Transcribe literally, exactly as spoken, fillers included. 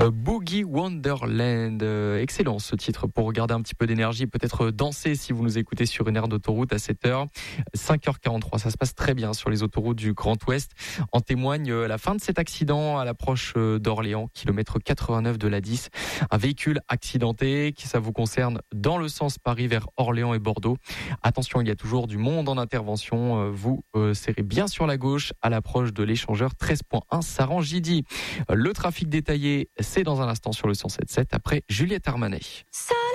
Euh, Boogie Wonderland, euh, excellent ce titre pour regarder un petit peu d'énergie, peut-être danser si vous nous écoutez sur une aire d'autoroute à sept heures, cinq heures quarante-trois. Ça se passe très bien sur les autoroutes du Grand Ouest. En témoigne euh, la fin de cet accident à l'approche euh, d'Orléans, kilomètre quatre-vingt-neuf de l'A dix. Un véhicule accidenté, qui ça vous concerne dans le sens Paris vers Orléans et Bordeaux. Attention, il y a toujours du monde en intervention. Euh, vous euh, serrez bien sur la gauche à l'approche de l'échangeur treize point un Saran-Gidy. Le trafic détaillé, c'est dans un instant sur le cent sept sept après Juliette Armanet.